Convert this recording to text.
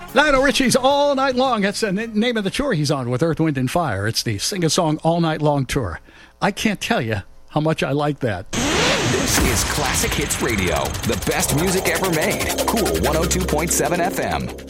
Lionel Richie's All Night Long. That's the name of the tour he's on with Earth, Wind, and Fire. It's the Sing a Song All Night Long tour. I can't tell you how much I like that. This is Classic Hits Radio, the best music ever made. Cool 102.7 FM.